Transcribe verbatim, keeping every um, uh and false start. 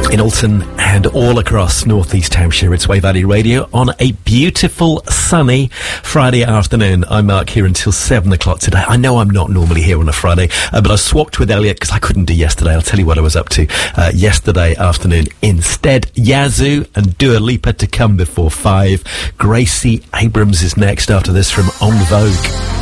In Alton and all across North East Hampshire, it's Wey Valley Radio on a beautiful, sunny Friday afternoon. I'm Mark here until seven o'clock today. I know I'm not normally here on a Friday, uh, but I swapped with Elliot because I couldn't do yesterday. I'll tell you what I was up to uh, yesterday afternoon. Instead, Yazoo and Dua Lipa to come before five. Gracie Abrams is next after this from En Vogue.